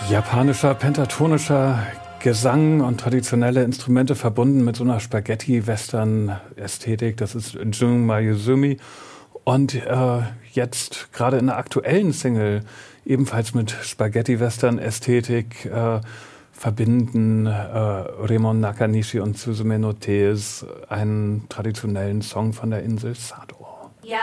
Japanischer, pentatonischer Gesang und traditionelle Instrumente verbunden mit so einer Spaghetti-Western-Ästhetik. Das ist Jun Mayuzumi. Und jetzt gerade in der aktuellen Single ebenfalls mit Spaghetti-Western-Ästhetik verbinden Remon Nakanishi und Suzume no Tees einen traditionellen Song von der Insel Sado.